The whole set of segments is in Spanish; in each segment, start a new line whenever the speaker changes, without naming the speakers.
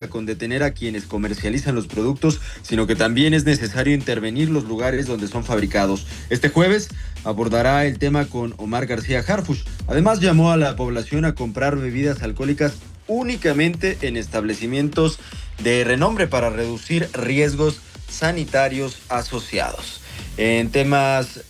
con detener a quienes comercializan los productos, sino que también es necesario intervenir los lugares donde son fabricados. Este jueves abordará el tema con Omar García Harfuch. Además, llamó a la población a comprar bebidas alcohólicas únicamente en establecimientos de renombre para reducir riesgos sanitarios asociados. En temas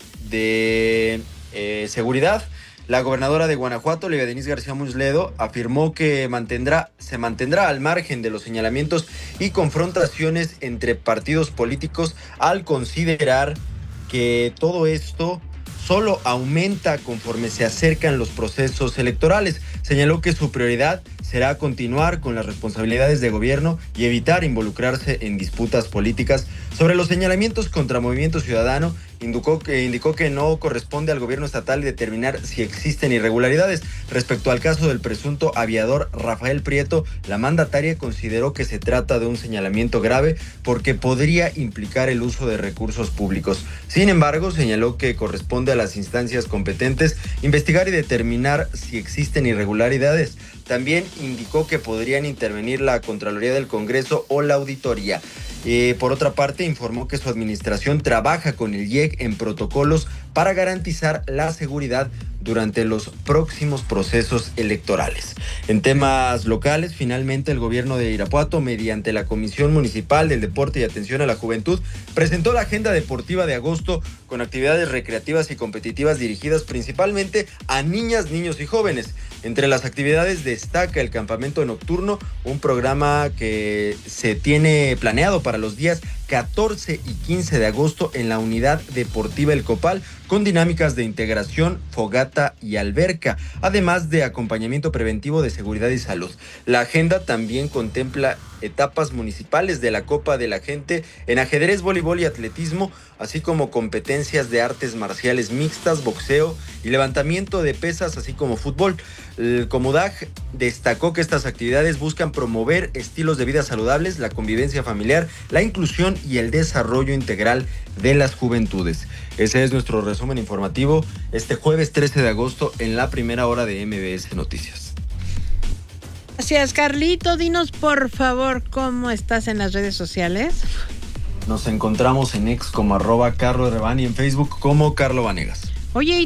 de seguridad, la gobernadora de Guanajuato, Olivia Denise García Muñoz Ledo, afirmó que se mantendrá al margen de los señalamientos y confrontaciones entre partidos políticos al considerar que todo esto solo aumenta conforme se acercan los procesos electorales. Señaló que su prioridad será continuar con las responsabilidades de gobierno y evitar involucrarse en disputas políticas. Sobre los señalamientos contra Movimiento Ciudadano, indicó que no corresponde al gobierno estatal determinar si existen irregularidades. Respecto al caso del presunto aviador Rafael Prieto, la mandataria consideró que se trata de un señalamiento grave porque podría implicar el uso de recursos públicos. Sin embargo, señaló que corresponde a las instancias competentes investigar y determinar si existen irregularidades. También indicó que podrían intervenir la Contraloría del Congreso o la Auditoría. Por otra parte, informó que su administración trabaja con el IEC en protocolos para garantizar la seguridad durante los próximos procesos electorales. En temas locales, finalmente el gobierno de Irapuato, mediante la Comisión Municipal del Deporte y Atención a la Juventud, presentó la agenda deportiva de agosto con actividades recreativas y competitivas dirigidas principalmente a niñas, niños y jóvenes. Entre las actividades destaca el campamento nocturno, un programa que se tiene planeado para los días 14 y 15 de agosto en la Unidad Deportiva El Copal, con dinámicas de integración, fogata y alberca, además de acompañamiento preventivo de seguridad y salud. La agenda también contempla etapas municipales de la Copa de la Gente en ajedrez, voleibol y atletismo, así como competencias de artes marciales mixtas, boxeo y levantamiento de pesas, así como fútbol. El Comudag destacó que estas actividades buscan promover estilos de vida saludables, la convivencia familiar, la inclusión y el desarrollo integral de las juventudes. Ese es nuestro resumen informativo este jueves 13 de agosto en la primera hora de MBS Noticias.
Gracias, Carlito. Dinos, por favor, ¿cómo estás en las redes sociales?
Nos encontramos en X como @CarloRevan y en Facebook como Carlo Vanegas.
Oye, ¿y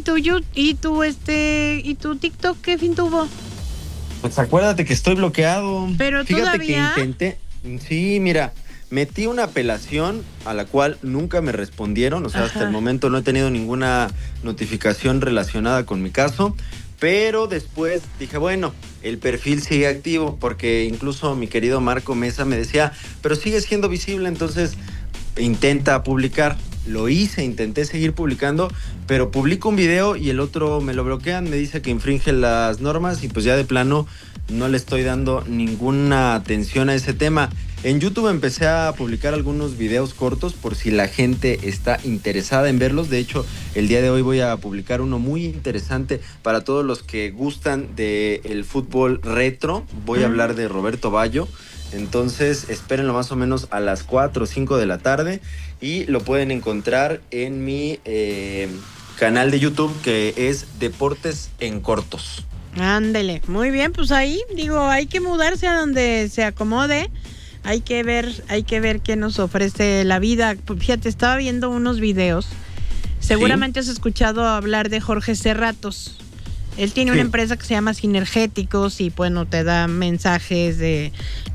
tu TikTok qué fin tuvo?
Pues acuérdate que estoy bloqueado.
Pero
fíjate
todavía...
que intenté. Sí, mira, metí una apelación a la cual nunca me respondieron. O sea, hasta el momento no he tenido ninguna notificación relacionada con mi caso. Pero después dije, bueno, el perfil sigue activo, porque incluso mi querido Marco Mesa me decía, pero sigue siendo visible, entonces intenta publicar. Lo hice, intenté seguir publicando, pero publico un video y el otro me lo bloquean, me dice que infringe las normas y pues ya de plano no le estoy dando ninguna atención a ese tema. En YouTube empecé a publicar algunos videos cortos por si la gente está interesada en verlos. De hecho, el día de hoy voy a publicar uno muy interesante para todos los que gustan del fútbol retro. Voy a hablar de Roberto Baggio. Entonces, espérenlo más o menos a las 4 o 5 de la tarde y lo pueden encontrar en mi canal de YouTube, que es Deportes en Cortos.
Ándele, muy bien, pues ahí, digo, hay que mudarse a donde se acomode. Hay que ver qué nos ofrece la vida. Fíjate, estaba viendo unos videos. Seguramente has escuchado hablar de Jorge Cerratos. Él tiene una empresa que se llama Sinergéticos y bueno, te da mensajes de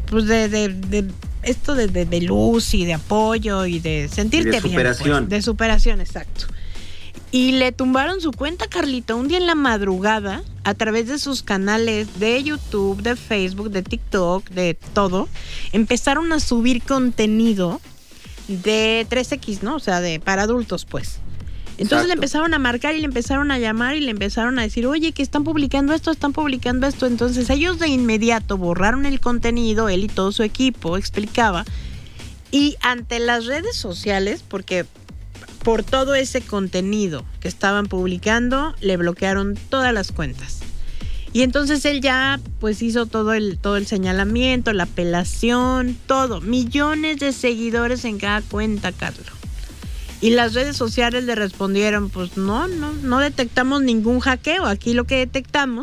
esto de luz y de apoyo y de sentirte bien. De superación. Pues, de superación, exacto. Y le tumbaron su cuenta, Carlito, un día en la madrugada, a través de sus canales de YouTube, de Facebook, de TikTok, de todo. Empezaron a subir contenido de 3X, ¿no? O sea, para adultos, pues. Entonces le empezaron a marcar y le empezaron a llamar y le empezaron a decir, oye, que están publicando esto. Entonces ellos de inmediato borraron el contenido, él y todo su equipo, explicaba. Y ante las redes sociales, porque por todo ese contenido que estaban publicando, le bloquearon todas las cuentas. Y entonces él ya pues hizo todo el señalamiento, la apelación, todo. Millones de seguidores en cada cuenta, Carlos. Y las redes sociales le respondieron, pues no detectamos ningún hackeo. Aquí lo que detectamos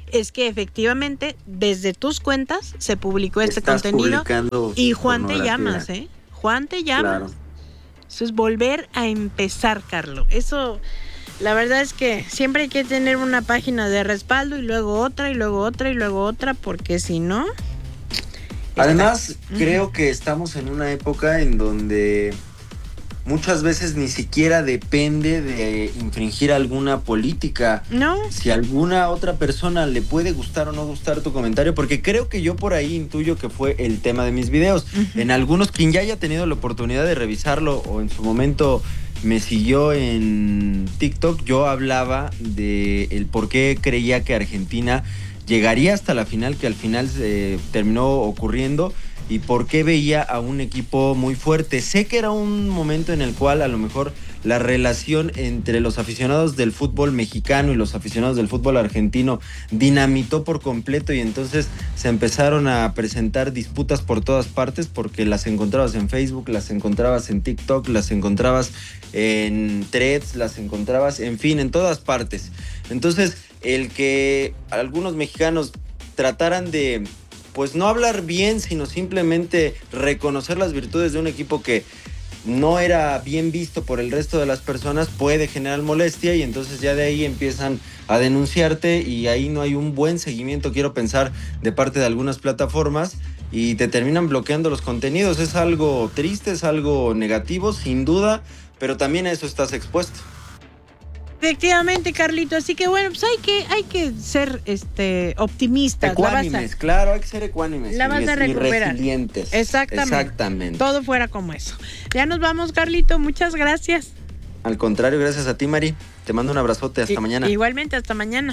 es que efectivamente desde tus cuentas se publicó este contenido y Juan te llamas, Juan te llamas. Claro. Eso es volver a empezar, Carlos. Eso, la verdad es que siempre hay que tener una página de respaldo y luego otra y luego otra y luego otra, porque si no...
Además, creo que estamos en una época en donde muchas veces ni siquiera depende de infringir alguna política.
No.
Si a alguna otra persona le puede gustar o no gustar tu comentario, porque creo que yo por ahí intuyo que fue el tema de mis videos. En algunos, quien ya haya tenido la oportunidad de revisarlo o en su momento me siguió en TikTok, yo hablaba de el por qué creía que Argentina llegaría hasta la final, que al final terminó ocurriendo, y por qué veía a un equipo muy fuerte. Sé que era un momento en el cual a lo mejor la relación entre los aficionados del fútbol mexicano y los aficionados del fútbol argentino dinamitó por completo, y entonces se empezaron a presentar disputas por todas partes, porque las encontrabas en Facebook, las encontrabas en TikTok, las encontrabas en Threads, las encontrabas, en fin, en todas partes. Entonces, el que algunos mexicanos trataran de, pues no hablar bien, sino simplemente reconocer las virtudes de un equipo que no era bien visto por el resto de las personas, puede generar molestia, y entonces ya de ahí empiezan a denunciarte, y ahí no hay un buen seguimiento, quiero pensar, de parte de algunas plataformas, y te terminan bloqueando los contenidos. Es algo triste, es algo negativo, sin duda, pero también a eso estás expuesto.
Efectivamente, Carlito, así que bueno, pues hay que ser optimistas.
Ecuánimes, claro, hay que ser ecuánimes.
La vas a recuperar.
Y resilientes.
Exactamente. Todo fuera como eso. Ya nos vamos, Carlito, muchas gracias.
Al contrario, gracias a ti, Mari. Te mando un abrazote, hasta mañana.
Igualmente, hasta mañana.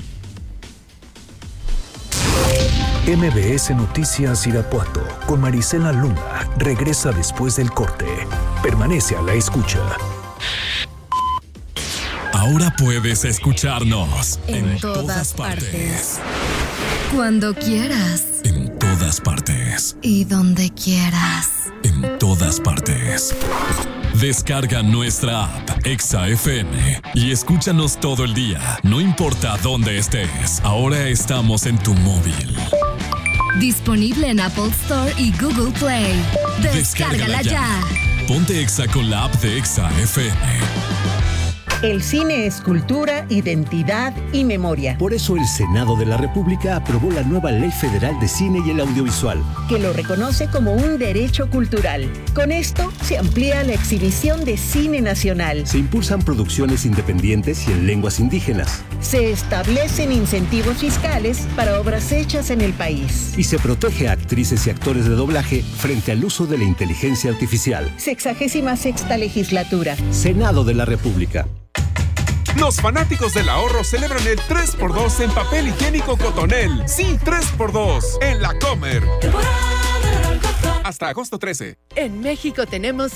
MBS Noticias Irapuato con Marisela Luna regresa después del corte. Permanece a la escucha.
Ahora puedes escucharnos en todas partes.
Cuando quieras.
En todas partes.
Y donde quieras.
En todas partes. Descarga nuestra app Exa FM y escúchanos todo el día, no importa dónde estés. Ahora estamos en tu móvil.
Disponible en Apple Store y Google Play. Descárgala ya.
Ponte Exa con la app de Exa FM.
El cine es cultura, identidad y memoria.
Por eso el Senado de la República aprobó la nueva Ley Federal de Cine y el Audiovisual,
que lo reconoce como un derecho cultural. Con esto se amplía la exhibición de cine nacional.
Se impulsan producciones independientes y en lenguas indígenas.
Se establecen incentivos fiscales para obras hechas en el país.
Y se protege a actrices y actores de doblaje frente al uso de la inteligencia artificial.
66ª legislatura.
Senado de la República.
Los fanáticos del ahorro celebran el 3x2 en papel higiénico Cotonel. Sí, 3x2 en La Comer. Hasta agosto 13.
En México tenemos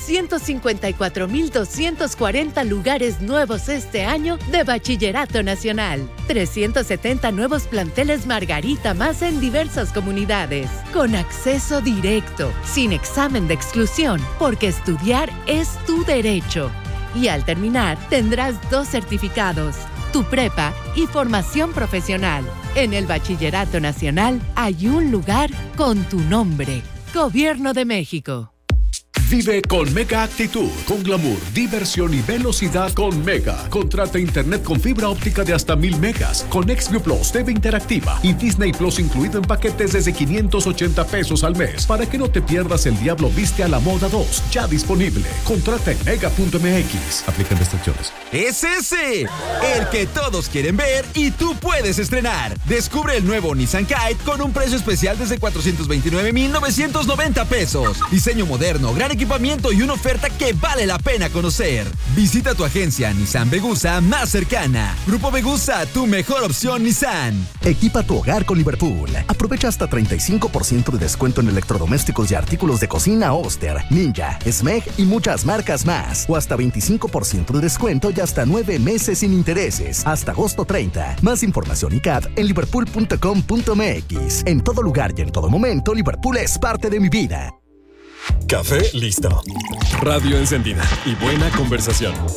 154,240 lugares nuevos este año de Bachillerato Nacional. 370 nuevos planteles Margarita más en diversas comunidades. Con acceso directo, sin examen de exclusión, porque estudiar es tu derecho. Y al terminar, tendrás 2 certificados, tu prepa y formación profesional. En el Bachillerato Nacional hay un lugar con tu nombre. Gobierno de México.
Vive con Mega Actitud, con glamour, diversión y velocidad con Mega. Contrata internet con fibra óptica de hasta 1000 megas, con XView Plus, TV interactiva y Disney Plus incluido en paquetes desde 580 pesos al mes. Para que no te pierdas El Diablo Viste a la Moda 2, ya disponible. Contrata en mega.mx. Aplican restricciones.
¡Es ese! El que todos quieren ver y tú puedes estrenar. Descubre el nuevo Nissan Kite con un precio especial desde 429,990 pesos. Diseño moderno, gran equipamiento y una oferta que vale la pena conocer. Visita tu agencia Nissan Vegusa más cercana. Grupo Vegusa, tu mejor opción Nissan.
Equipa tu hogar con Liverpool. Aprovecha hasta 35% de descuento en electrodomésticos y artículos de cocina Oster, Ninja, Smeg y muchas marcas más. O hasta 25% de descuento y hasta 9 meses sin intereses. Hasta agosto 30. Más información y CAD en liverpool.com.mx. En todo lugar y en todo momento, Liverpool es parte de mi vida.
Café listo. Radio encendida y buena conversación.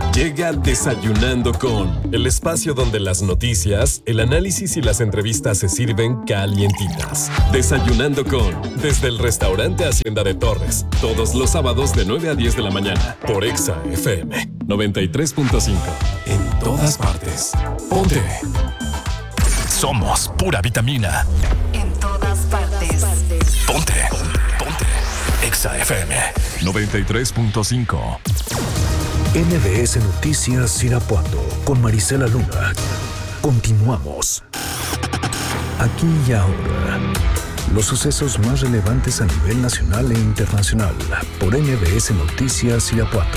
Llega Desayunando con, el espacio donde las noticias, el análisis y las entrevistas se sirven calientitas. Desayunando con, desde el restaurante Hacienda de Torres, todos los sábados de 9 a 10 de la mañana, por Exa FM 93.5. En todas partes. Ponte. Somos pura vitamina.
En todas partes.
Ponte. Exa FM 93.5.
MBS Noticias Irapuato con Marisela Luna. Continuamos. Aquí y ahora. Los sucesos más relevantes a nivel nacional e internacional por MBS Noticias Irapuato.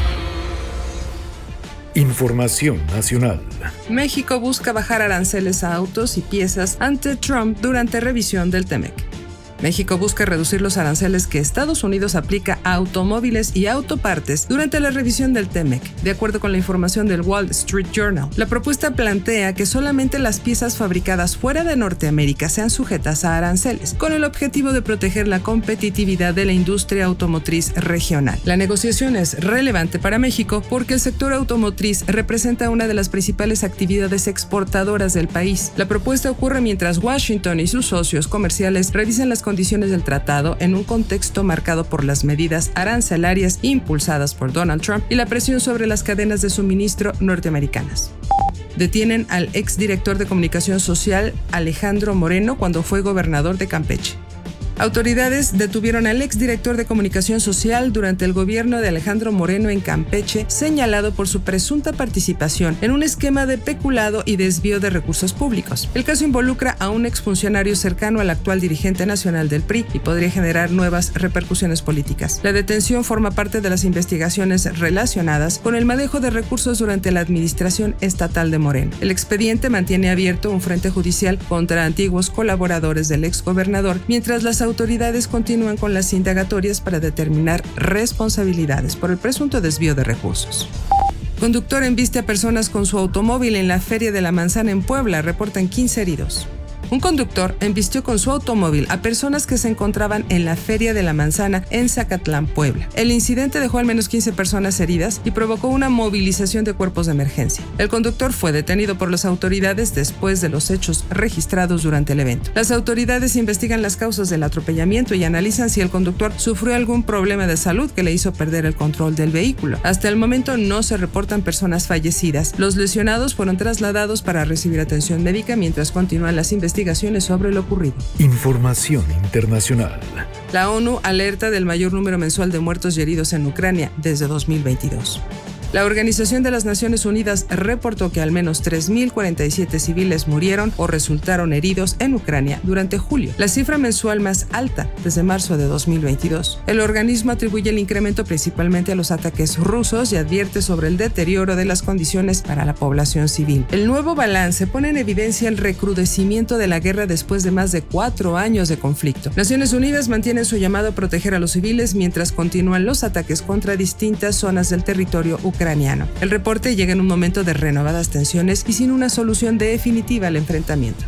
Información nacional.
México busca bajar aranceles a autos y piezas ante Trump durante revisión del TEMEC. México busca reducir los aranceles que Estados Unidos aplica a automóviles y autopartes durante la revisión del TEMEC, de acuerdo con la información del Wall Street Journal. La propuesta plantea que solamente las piezas fabricadas fuera de Norteamérica sean sujetas a aranceles, con el objetivo de proteger la competitividad de la industria automotriz regional. La negociación es relevante para México porque el sector automotriz representa una de las principales actividades exportadoras del país. La propuesta ocurre mientras Washington y sus socios comerciales revisan las condiciones del tratado en un contexto marcado por las medidas arancelarias impulsadas por Donald Trump y la presión sobre las cadenas de suministro norteamericanas. Detienen al exdirector de comunicación social Alejandro Moreno cuando fue gobernador de Campeche. Autoridades detuvieron al exdirector de comunicación social durante el gobierno de Alejandro Moreno en Campeche, señalado por su presunta participación en un esquema de peculado y desvío de recursos públicos. El caso involucra a un exfuncionario cercano al actual dirigente nacional del PRI y podría generar nuevas repercusiones políticas. La detención forma parte de las investigaciones relacionadas con el manejo de recursos durante la administración estatal de Moreno. El expediente mantiene abierto un frente judicial contra antiguos colaboradores del exgobernador, mientras las autoridades continúan con las indagatorias para determinar responsabilidades por el presunto desvío de recursos. Conductor embiste a personas con su automóvil en la Feria de la Manzana en Puebla, reportan 15 heridos. Un conductor embistió con su automóvil a personas que se encontraban en la Feria de la Manzana en Zacatlán, Puebla. El incidente dejó al menos 15 personas heridas y provocó una movilización de cuerpos de emergencia. El conductor fue detenido por las autoridades después de los hechos registrados durante el evento. Las autoridades investigan las causas del atropellamiento y analizan si el conductor sufrió algún problema de salud que le hizo perder el control del vehículo. Hasta el momento no se reportan personas fallecidas. Los lesionados fueron trasladados para recibir atención médica mientras continúan las investigaciones sobre lo ocurrido.
Información internacional.
La ONU alerta del mayor número mensual de muertos y heridos en Ucrania desde 2022. La Organización de las Naciones Unidas reportó que al menos 3.047 civiles murieron o resultaron heridos en Ucrania durante julio, la cifra mensual más alta desde marzo de 2022. El organismo atribuye el incremento principalmente a los ataques rusos y advierte sobre el deterioro de las condiciones para la población civil. El nuevo balance pone en evidencia el recrudecimiento de la guerra después de más de 4 años de conflicto. Naciones Unidas mantiene su llamado a proteger a los civiles mientras continúan los ataques contra distintas zonas del territorio ucraniano. El reporte llega en un momento de renovadas tensiones y sin una solución definitiva al enfrentamiento.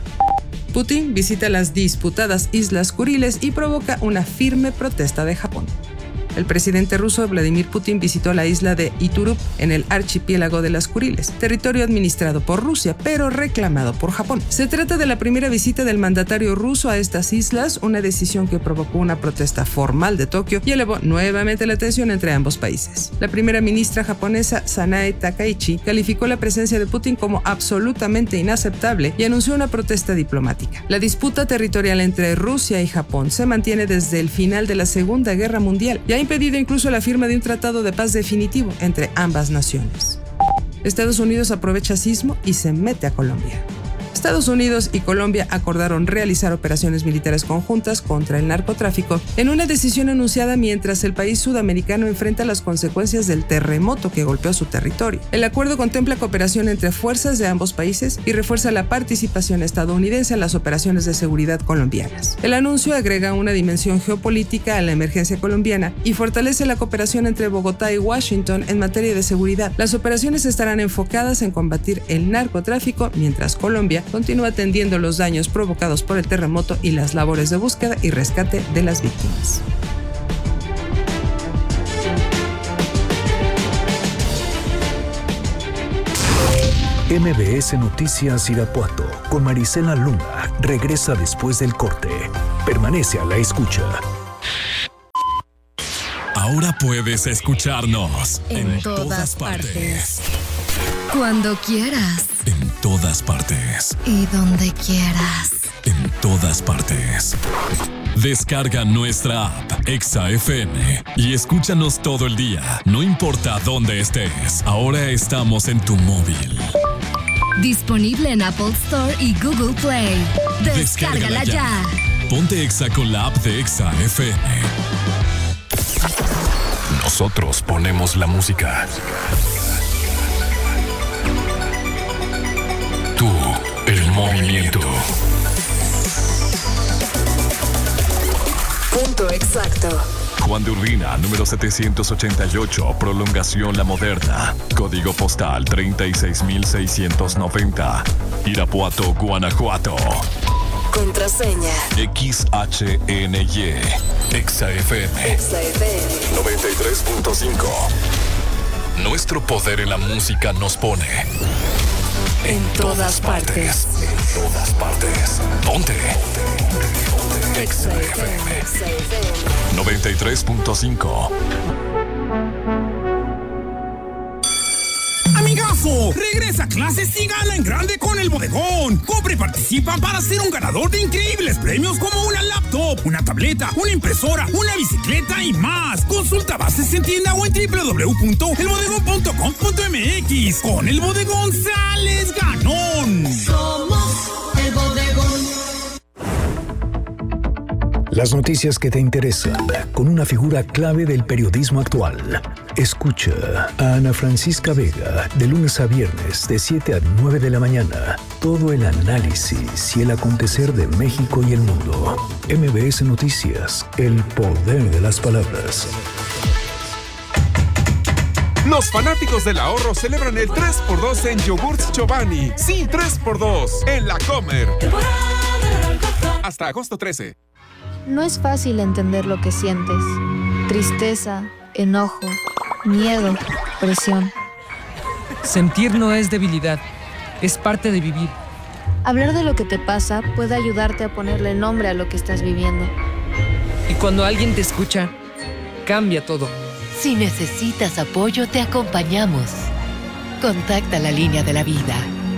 Putin visita las disputadas Islas Kuriles y provoca una firme protesta de Japón. El presidente ruso Vladimir Putin visitó la isla de Iturup en el archipiélago de las Kuriles, territorio administrado por Rusia, pero reclamado por Japón. Se trata de la primera visita del mandatario ruso a estas islas, una decisión que provocó una protesta formal de Tokio y elevó nuevamente la tensión entre ambos países. La primera ministra japonesa, Sanae Takaichi, calificó la presencia de Putin como absolutamente inaceptable y anunció una protesta diplomática. La disputa territorial entre Rusia y Japón se mantiene desde el final de la Segunda Guerra Mundial y ha impedido incluso la firma de un tratado de paz definitivo entre ambas naciones. Estados Unidos aprovecha sismo y se mete a Colombia. Estados Unidos y Colombia acordaron realizar operaciones militares conjuntas contra el narcotráfico en una decisión anunciada mientras el país sudamericano enfrenta las consecuencias del terremoto que golpeó su territorio. El acuerdo contempla cooperación entre fuerzas de ambos países y refuerza la participación estadounidense en las operaciones de seguridad colombianas. El anuncio agrega una dimensión geopolítica a la emergencia colombiana y fortalece la cooperación entre Bogotá y Washington en materia de seguridad. Las operaciones estarán enfocadas en combatir el narcotráfico mientras Colombia continúa atendiendo los daños provocados por el terremoto y las labores de búsqueda y rescate de las víctimas.
MBS Noticias Irapuato con Marisela Luna regresa después del corte. Permanece a la escucha.
Ahora puedes escucharnos
en todas partes. Cuando quieras.
En todas partes.
Y donde quieras.
En todas partes. Descarga nuestra app Exa FM y escúchanos todo el día, no importa dónde estés. Ahora estamos en tu móvil.
Disponible en Apple Store y Google Play. Descárgala ya.
Ponte Exa con la app de Exa FM.
Nosotros ponemos la música. Tú, el movimiento.
Punto exacto.
Juan de Urbina, número 788, Prolongación La Moderna. Código postal 36690. Irapuato, Guanajuato.
Contraseña
XHNY. Exa FM 93.5. Nuestro poder en la música nos pone
en todas partes.
En todas partes. Ponte. Exa FM 93.5.
¡Amigazo! Regresa a clases y gana en grande con El Bodegón. Compra y participa para ser un ganador de increíbles premios como una laptop, una tableta, una impresora, una bicicleta y más. Consulta bases en tienda o en www.elbodegón.com.mx. Con El Bodegón sales ganón.
Somos El Bodegón.
Las noticias que te interesan, con una figura clave del periodismo actual. Escucha a Ana Francisca Vega, de lunes a viernes, de 7 a 9 de la mañana. Todo el análisis y el acontecer de México y el mundo. MBS Noticias, el poder de las palabras.
Los fanáticos del ahorro celebran el 3x2 en yogurts Chobani. Sí, 3x2 en La Comer. Hasta agosto 13.
No es fácil entender lo que sientes. Tristeza, enojo, miedo, presión.
Sentir no es debilidad, es parte de vivir.
Hablar de lo que te pasa puede ayudarte a ponerle nombre a lo que estás viviendo.
Y cuando alguien te escucha, cambia todo.
Si necesitas apoyo, te acompañamos. Contacta la línea de la vida.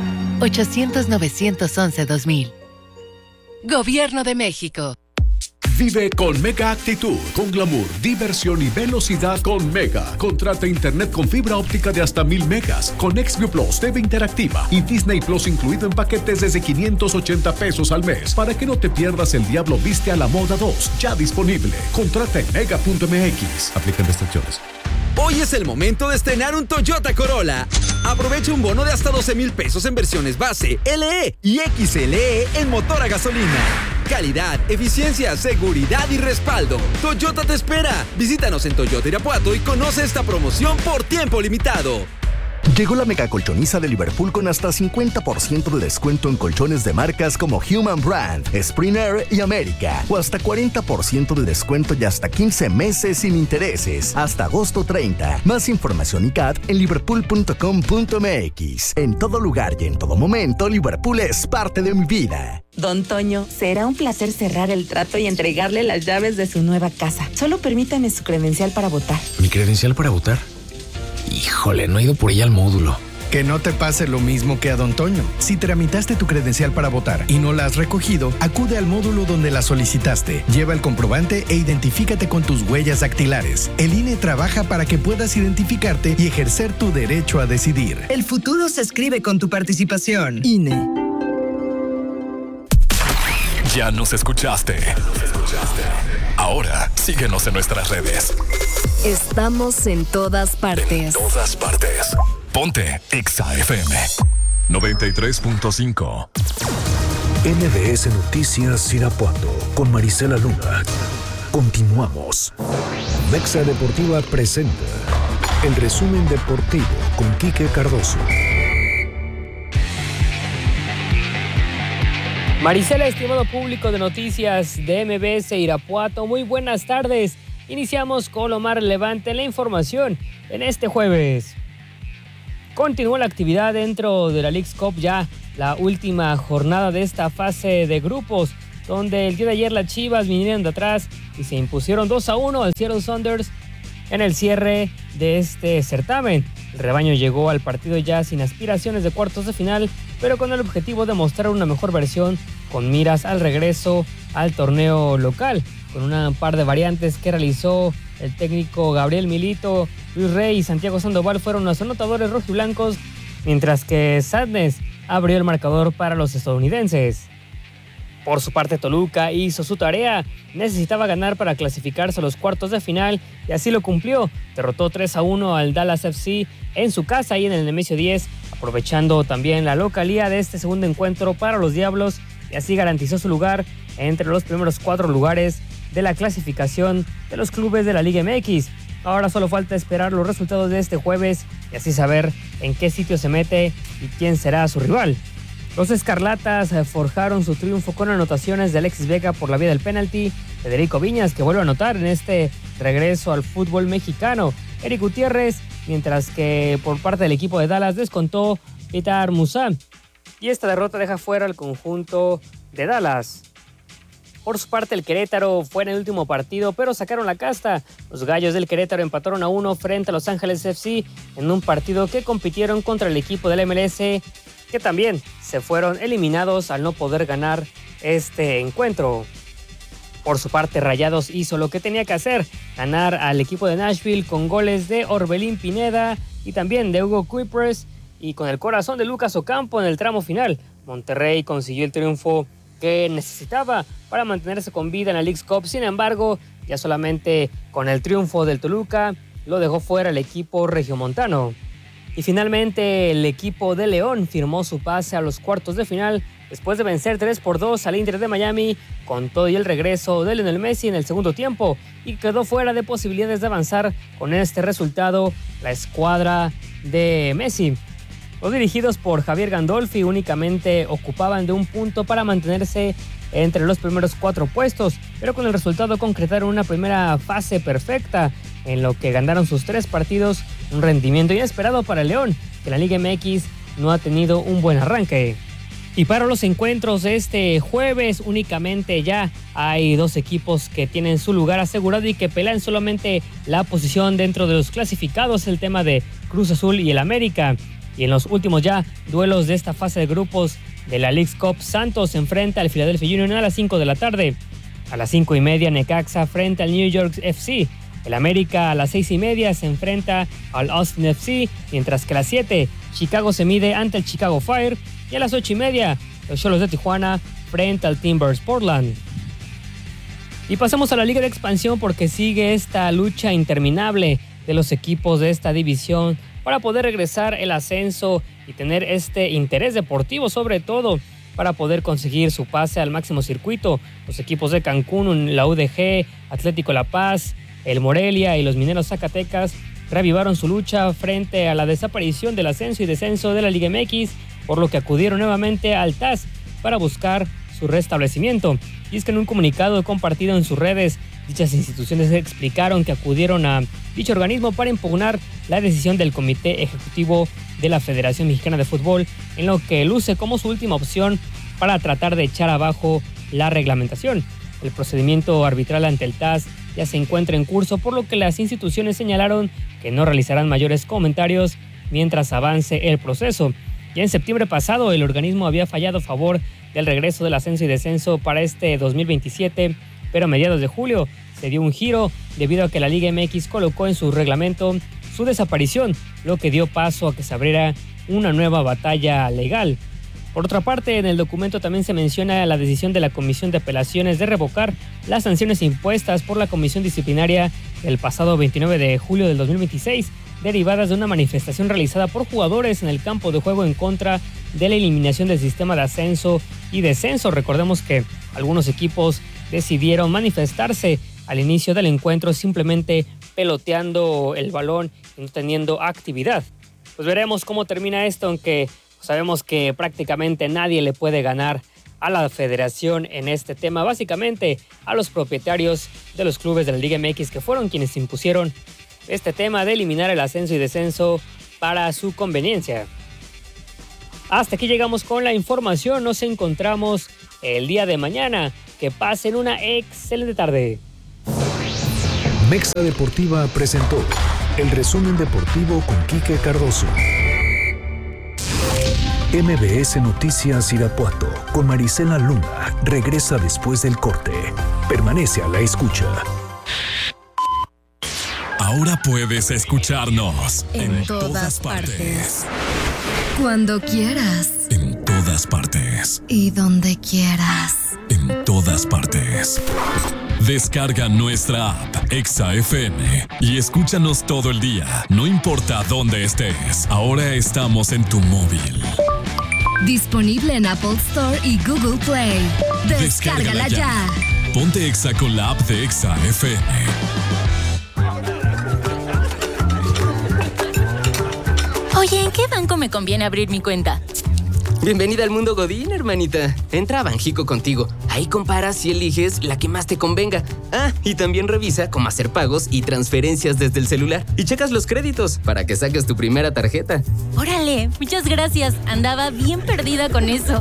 800-911-2000. Gobierno de México.
Vive con Mega Actitud, con glamour, diversión y velocidad con Mega. Contrata internet con fibra óptica de hasta 1000 megas, con XView Plus, TV interactiva y Disney Plus incluido en paquetes desde 580 pesos al mes, para que no te pierdas El Diablo Viste a la Moda 2, ya disponible. Contrata en mega.mx. Aplican restricciones.
Hoy es el momento de estrenar un Toyota Corolla. Aprovecha un bono de hasta 12,000 pesos en versiones base, LE y XLE en motor a gasolina. Calidad, eficiencia, seguridad y respaldo. Toyota te espera. Visítanos en Toyota Irapuato y conoce esta promoción por tiempo limitado.
Llegó la mega colchoniza de Liverpool con hasta 50% de descuento en colchones de marcas como Human Brand, Springer y América. O hasta 40% de descuento y hasta 15 meses sin intereses. Hasta agosto 30. Más información y CAT en liverpool.com.mx. En todo lugar y en todo momento, Liverpool es parte de mi vida.
Don Toño, será un placer cerrar el trato y entregarle las llaves de su nueva casa. Solo permítame su credencial para votar.
¿Mi credencial para votar? Híjole, no he ido por ella al módulo.
Que no te pase lo mismo que a Don Toño. Si tramitaste tu credencial para votar y no la has recogido, acude al módulo donde la solicitaste. Lleva el comprobante e identifícate con tus huellas dactilares. El INE trabaja para que puedas identificarte y ejercer tu derecho a decidir.
El futuro se escribe con tu participación. INE.
Ya nos escuchaste. Ahora síguenos en nuestras redes.
Estamos en todas partes.
En todas partes. Ponte Exa FM 93.5.
MBS Noticias Irapuato con Marisela Luna. Continuamos. Mexa Deportiva presenta el resumen deportivo con Quique Cardoso.
Marisela, estimado público de noticias de MBS Irapuato, muy buenas tardes. Iniciamos con lo más relevante en la información en este jueves. Continuó la actividad dentro de la Leagues Cup, ya la última jornada de esta fase de grupos, donde el día de ayer las Chivas vinieron de atrás y se impusieron 2-1 al Seattle Sounders en el cierre de este certamen. El rebaño llegó al partido ya sin aspiraciones de cuartos de final, pero con el objetivo de mostrar una mejor versión con miras al regreso al torneo local, con una par de variantes que realizó el técnico Gabriel Milito. Luis Rey y Santiago Sandoval fueron los anotadores rojiblancos, mientras que Sadness abrió el marcador para los estadounidenses. Por su parte, Toluca hizo su tarea, necesitaba ganar para clasificarse a los cuartos de final y así lo cumplió. Derrotó 3-1 al Dallas FC en su casa y en el Nemesio 10, aprovechando también la localía de este segundo encuentro para los Diablos, y así garantizó su lugar entre los primeros 4 lugares de la clasificación de los clubes de la Liga MX. Ahora solo falta esperar los resultados de este jueves y así saber en qué sitio se mete y quién será su rival. Los Escarlatas forjaron su triunfo con anotaciones de Alexis Vega por la vía del penalti, Federico Viñas, que vuelve a anotar en este regreso al fútbol mexicano, Eric Gutiérrez, mientras que por parte del equipo de Dallas descontó Petar Musa. Y esta derrota deja fuera al conjunto de Dallas. Por su parte, el Querétaro fue en el último partido, pero sacaron la casta. Los Gallos del Querétaro empataron a 1 frente a Los Ángeles FC en un partido que compitieron contra el equipo del MLS, que también se fueron eliminados al no poder ganar este encuentro. Por su parte, Rayados hizo lo que tenía que hacer, ganar al equipo de Nashville con goles de Orbelín Pineda y también de Hugo Kuipers, y con el corazón de Lucas Ocampo en el tramo final. Monterrey consiguió el triunfo que necesitaba para mantenerse con vida en la Leagues Cup. Sin embargo, ya solamente con el triunfo del Toluca lo dejó fuera el equipo regiomontano. Y finalmente el equipo de León firmó su pase a los cuartos de final después de vencer 3-2 al Inter de Miami, con todo y el regreso de Lionel Messi en el segundo tiempo, y quedó fuera de posibilidades de avanzar con este resultado la escuadra de Messi. Los dirigidos por Javier Gandolfi únicamente ocupaban de un punto para mantenerse entre los primeros 4 puestos, pero con el resultado concretaron una primera fase perfecta en lo que ganaron sus 3 partidos, un rendimiento inesperado para el León, que la Liga MX no ha tenido un buen arranque. Y para los encuentros de este jueves únicamente ya hay 2 equipos que tienen su lugar asegurado y que pelean solamente la posición dentro de los clasificados, el tema de Cruz Azul y el América. Y en los últimos ya duelos de esta fase de grupos de la Leagues Cup, Santos se enfrenta al Philadelphia Union a las 5 de la tarde. A las 5:30 Necaxa frente al New York FC. El América a las 6:30 se enfrenta al Austin FC, mientras que a las 7 Chicago se mide ante el Chicago Fire, y a las 8:30 los Xolos de Tijuana frente al Timbers Portland. Y pasamos a la Liga de Expansión porque sigue esta lucha interminable de los equipos de esta división para poder regresar el ascenso y tener este interés deportivo, sobre todo para poder conseguir su pase al máximo circuito. Los equipos de Cancún, la UDG, Atlético La Paz, el Morelia y los Mineros Zacatecas reavivaron su lucha frente a la desaparición del ascenso y descenso de la Liga MX, por lo que acudieron nuevamente al TAS para buscar su restablecimiento. Y es que en un comunicado compartido en sus redes, dichas instituciones explicaron que acudieron a dicho organismo para impugnar la decisión del Comité Ejecutivo de la Federación Mexicana de Fútbol, en lo que luce como su última opción para tratar de echar abajo la reglamentación. El procedimiento arbitral ante el TAS ya se encuentra en curso, por lo que las instituciones señalaron que no realizarán mayores comentarios mientras avance el proceso. Ya en septiembre pasado, el organismo había fallado a favor del regreso del ascenso y descenso para este 2027, pero a mediados de julio se dio un giro debido a que la Liga MX colocó en su reglamento su desaparición, lo que dio paso a que se abriera una nueva batalla legal. Por otra parte, en el documento también se menciona la decisión de la Comisión de Apelaciones de revocar las sanciones impuestas por la Comisión Disciplinaria el pasado 29 de julio del 2026, derivadas de una manifestación realizada por jugadores en el campo de juego en contra de la eliminación del sistema de ascenso y descenso. Recordemos que algunos equipos decidieron manifestarse al inicio del encuentro simplemente peloteando el balón y no teniendo actividad. Pues veremos cómo termina esto, aunque sabemos que prácticamente nadie le puede ganar a la federación en este tema, básicamente a los propietarios de los clubes de la Liga MX, que fueron quienes impusieron este tema de eliminar el ascenso y descenso para su conveniencia. Hasta aquí llegamos con la información. Nos encontramos el día de mañana. Que pasen una excelente tarde.
Mexa Deportiva presentó el resumen deportivo con Quique Cardoso. MBS Noticias Irapuato con Marisela Luna regresa después del corte. Permanece a la escucha.
Ahora puedes escucharnos en todas partes.
Cuando quieras.
En todas partes.
Y donde quieras.
En todas partes. Descarga nuestra app Exa FM y escúchanos todo el día, no importa dónde estés. Ahora estamos en tu móvil.
Disponible en Apple Store y Google Play. Descárgala ya.
Ponte Exa con la app de Exa FM.
Oye, ¿en qué banco me conviene abrir mi cuenta?
Bienvenida al mundo Godín, hermanita. Entra a Banjico Contigo. Ahí comparas y eliges la que más te convenga. Ah, y también revisa cómo hacer pagos y transferencias desde el celular. Y checas los créditos para que saques tu primera tarjeta.
Órale, muchas gracias. Andaba bien perdida con eso.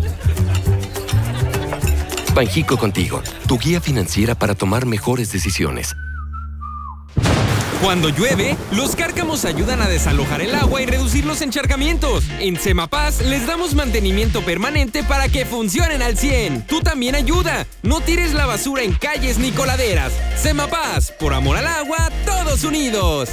Banjico Contigo, tu guía financiera para tomar mejores decisiones.
Cuando llueve, los cárcamos ayudan a desalojar el agua y reducir los encharcamientos. En Semapaz les damos mantenimiento permanente para que funcionen al 100. Tú también ayuda. No tires la basura en calles ni coladeras. Semapaz, por amor al agua, todos unidos.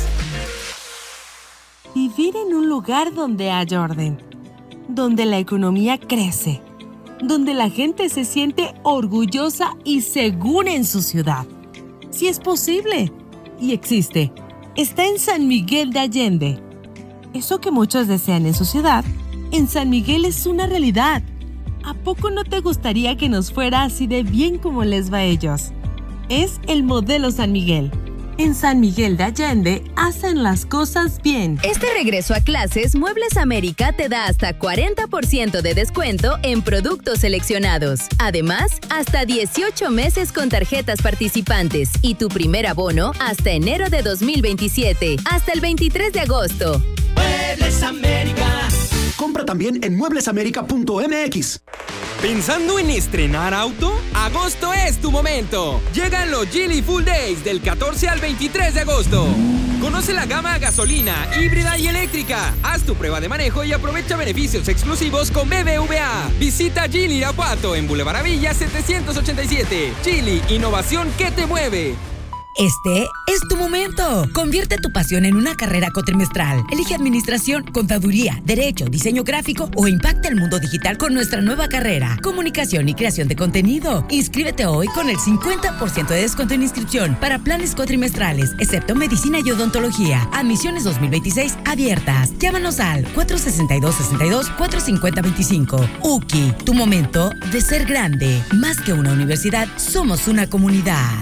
Vivir en un lugar donde haya orden, donde la economía crece, donde la gente se siente orgullosa y segura en su ciudad. Si es posible. Y existe. Está en San Miguel de Allende. Eso que muchos desean en su ciudad, en San Miguel es una realidad. ¿A poco no te gustaría que nos fuera así de bien como les va a ellos? Es el modelo San Miguel. En San Miguel de Allende hacen las cosas bien.
Este regreso a clases, Muebles América te da hasta 40% de descuento en productos seleccionados. Además, hasta 18 meses con tarjetas participantes y tu primer abono hasta enero de 2027, hasta el 23 de agosto.
Muebles América.
Compra también en mueblesamerica.mx.
¿Pensando en estrenar auto? Agosto es tu momento. Llegan los Geely Full Days del 14 al 23 de agosto. Conoce la gama gasolina, híbrida y eléctrica. Haz tu prueba de manejo y aprovecha beneficios exclusivos con BBVA. Visita Geely Irapuato en Boulevard Avilla 787. Geely, innovación que te mueve.
Este es tu momento. Convierte tu pasión en una carrera cuatrimestral. Elige administración, contaduría, derecho, diseño gráfico o impacta el mundo digital con nuestra nueva carrera. Comunicación y creación de contenido. Inscríbete hoy con el 50% de descuento en inscripción para planes cuatrimestrales, excepto medicina y odontología. Admisiones 2026 abiertas. Llámanos al 462-62-450-25. UKI, tu momento de ser grande. Más que una universidad, somos una comunidad.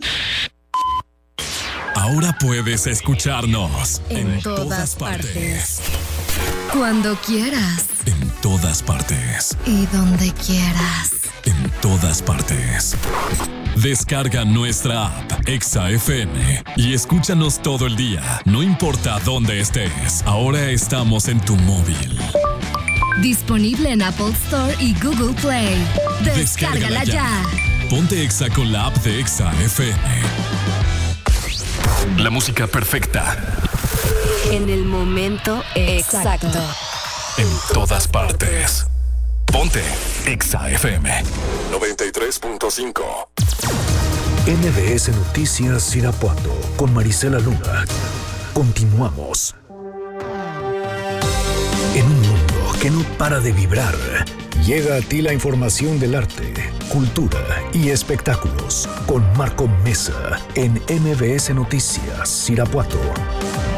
Ahora puedes escucharnos en todas partes.
Cuando quieras.
En todas partes.
Y donde quieras.
En todas partes. Descarga nuestra app Exa FM y escúchanos todo el día, no importa dónde estés. Ahora estamos en tu móvil.
Disponible en Apple Store y Google Play. Descárgala ya.
Ponte Exa con la app de Exa FM. La música perfecta.
En el momento exacto.
En todas partes. Ponte Exa FM 93.5.
MBS Noticias Irapuato con Marisela Luna. Continuamos. En un mundo que no para de vibrar, llega a ti la información del arte, cultura y espectáculos con Marco Mesa en MBS Noticias Irapuato.